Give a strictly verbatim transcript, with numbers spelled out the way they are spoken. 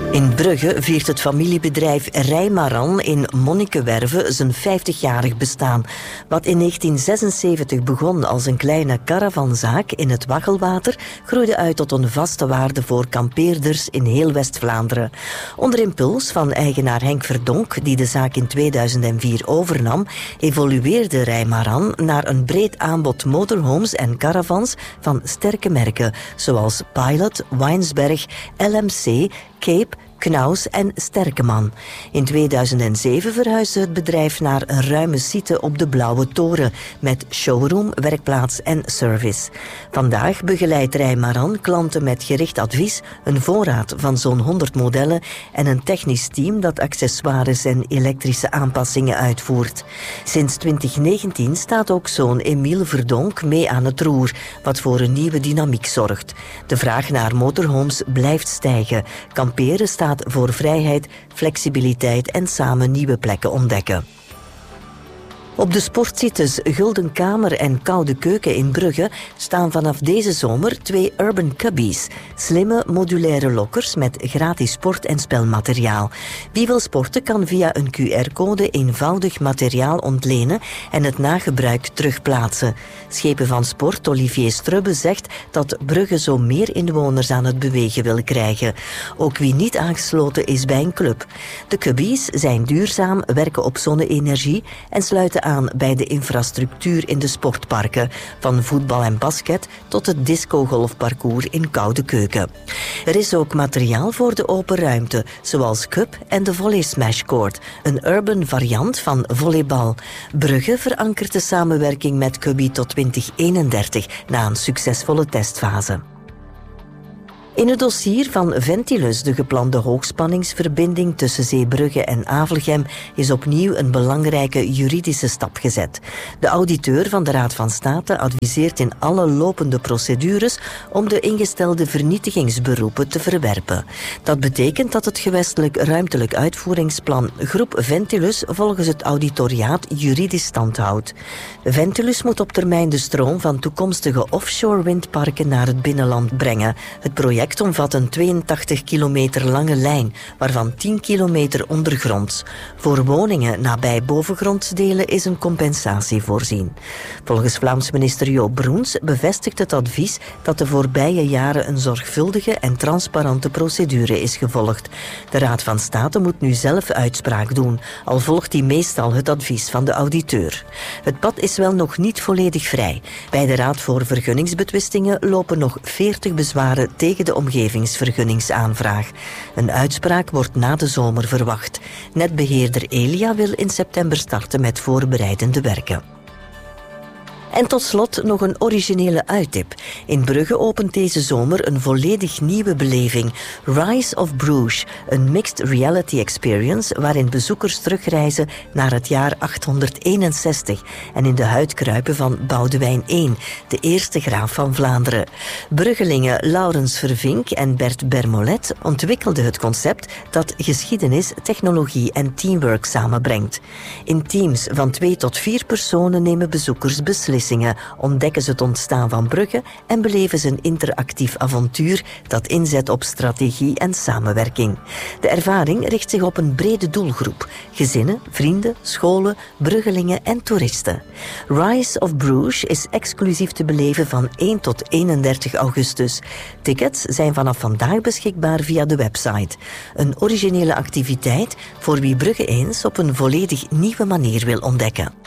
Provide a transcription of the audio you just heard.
In Brugge viert het familiebedrijf Rijmaran in Monnikenwerve zijn vijftigjarig bestaan. Wat in negentien zesenzeventig begon als een kleine caravanzaak in het Waggelwater, groeide uit tot een vaste waarde voor kampeerders in heel West-Vlaanderen. Onder impuls van eigenaar Henk Verdonk, die de zaak in tweeduizend vier overnam, evolueerde Rijmaran naar een breed aanbod motorhomes en caravans van sterke merken, zoals Pilot, Weinsberg, L M C, Cape, Knaus en Sterkeman. In tweeduizend zeven verhuisde het bedrijf naar een ruime site op de Blauwe Toren, met showroom, werkplaats en service. Vandaag begeleidt Rijmaran klanten met gericht advies, een voorraad van zo'n honderd modellen en een technisch team dat accessoires en elektrische aanpassingen uitvoert. Sinds twintig negentien staat ook zoon Emiel Verdonk mee aan het roer, wat voor een nieuwe dynamiek zorgt. De vraag naar motorhomes blijft stijgen. Kamperen staat voor vrijheid, flexibiliteit en samen nieuwe plekken ontdekken. Op de sportsites Gulden Kamer en Koude Keuken in Brugge staan vanaf deze zomer twee Urban Cubbies, slimme modulaire lokkers met gratis sport- en spelmateriaal. Wie wil sporten kan via een Q R-code eenvoudig materiaal ontlenen en het na gebruik terugplaatsen. Schepen van Sport Olivier Strubbe zegt dat Brugge zo meer inwoners aan het bewegen wil krijgen. Ook wie niet aangesloten is bij een club. De Cubbies zijn duurzaam, werken op zonne-energie en sluiten aan bij de infrastructuur in de sportparken, van voetbal en basket tot het disco-golfparcours in Koude Keuken. Er is ook materiaal voor de open ruimte, zoals Cup en de Volley Smash Court, een urban variant van volleybal. Brugge verankert de samenwerking met Cubby tot twintig eenendertig, na een succesvolle testfase. In het dossier van Ventilus, de geplande hoogspanningsverbinding tussen Zeebrugge en Avelgem, is opnieuw een belangrijke juridische stap gezet. De auditeur van de Raad van State adviseert in alle lopende procedures om de ingestelde vernietigingsberoepen te verwerpen. Dat betekent dat het gewestelijk ruimtelijk uitvoeringsplan Groep Ventilus volgens het auditoriaat juridisch stand houdt. Ventilus moet op termijn de stroom van toekomstige offshore windparken naar het binnenland brengen. Het project Het project omvat een tweeëntachtig kilometer lange lijn, waarvan tien kilometer ondergronds. Voor woningen nabij bovengrondsdelen is een compensatie voorzien. Volgens Vlaams minister Joop Broens bevestigt het advies dat de voorbije jaren een zorgvuldige en transparante procedure is gevolgd. De Raad van State moet nu zelf uitspraak doen, al volgt hij meestal het advies van de auditeur. Het pad is wel nog niet volledig vrij. Bij de Raad voor Vergunningsbetwistingen lopen nog veertig bezwaren tegen de omgevingsvergunningsaanvraag. Een uitspraak wordt na de zomer verwacht. Netbeheerder Elia wil in september starten met voorbereidende werken. En tot slot nog een originele uittip. In Brugge opent deze zomer een volledig nieuwe beleving. Rise of Bruges, een mixed reality experience waarin bezoekers terugreizen naar het jaar achthonderdeenenzestig en in de huid kruipen van Boudewijn de Eerste, de eerste graaf van Vlaanderen. Bruggelingen Laurens Vervink en Bert Bermolet ontwikkelden het concept dat geschiedenis, technologie en teamwork samenbrengt. In teams van twee tot vier personen nemen bezoekers beslissingen. Ontdekken ze het ontstaan van Brugge en beleven ze een interactief avontuur dat inzet op strategie en samenwerking. De ervaring richt zich op een brede doelgroep: gezinnen, vrienden, scholen, bruggelingen en toeristen. Rise of Bruges is exclusief te beleven van één tot eenendertig augustus. Tickets zijn vanaf vandaag beschikbaar via de website. Een originele activiteit voor wie Brugge eens op een volledig nieuwe manier wil ontdekken.